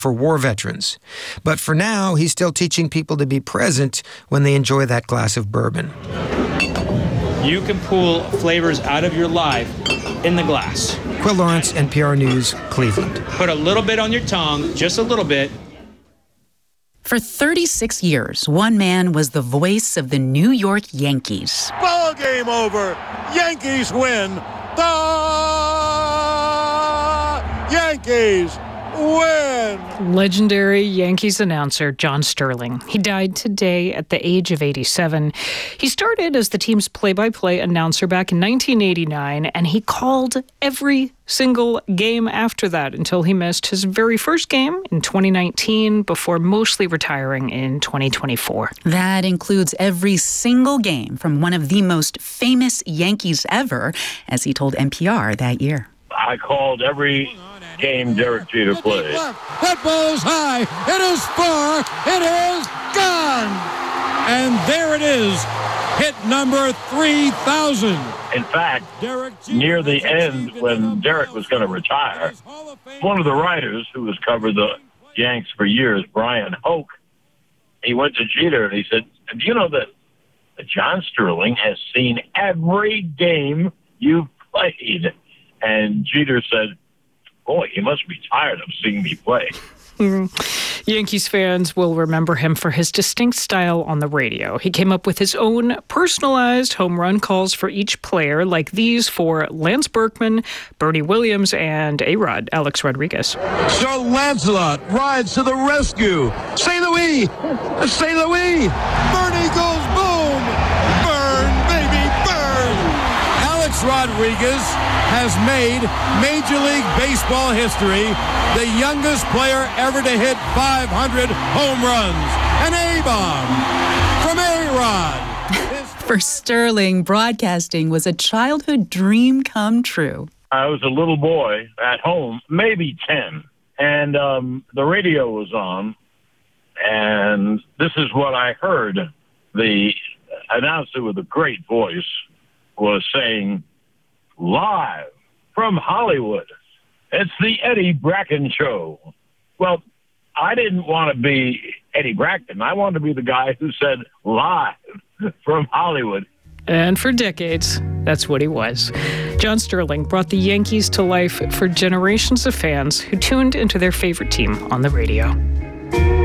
for war veterans. But for now, he's still teaching people to be present when they enjoy that glass of bourbon. You can pull flavors out of your life in the glass. Quill Lawrence, NPR News, Cleveland. Put a little bit on your tongue, just a little bit. For 36 years, one man was the voice of the New York Yankees. Ball game over. Yankees win. The Yankees win. Legendary Yankees announcer John Sterling. He died today at the age of 87. He started as the team's play-by-play announcer back in 1989, and he called every single game after that until he missed his very first game in 2019 before mostly retiring in 2024. That includes every single game from one of the most famous Yankees ever, as he told NPR that year. I called every game Derek Jeter played. That ball is high. It is far. It is gone. And there it is. Hit number 3,000. In fact, near the end, when Derek was going to retire, one of the writers who has covered the Yanks for years, Brian Hoke, he went to Jeter and he said, "Do you know that John Sterling has seen every game you've played?" And Jeter said, "Boy, he must be tired of seeing me play." Yankees fans will remember him for his distinct style on the radio. He came up with his own personalized home run calls for each player, like these for Lance Berkman, Bernie Williams, and A-Rod, Alex Rodriguez. So Lancelot rides to the rescue. St. Louis! St. Louis! Bernie goes boom! Burn, baby, burn! Alex Rodriguez has made Major League Baseball history, the youngest player ever to hit 500 home runs. An A-bomb from A-Rod. For Sterling, broadcasting was a childhood dream come true. I was a little boy at home, maybe 10, and the radio was on, and this is what I heard. The announcer with a great voice was saying, "Live from Hollywood, it's the Eddie Bracken Show." Well, I didn't want to be Eddie Bracken. I wanted to be the guy who said live from Hollywood. And for decades, that's what he was. John Sterling brought the Yankees to life for generations of fans who tuned into their favorite team on the radio.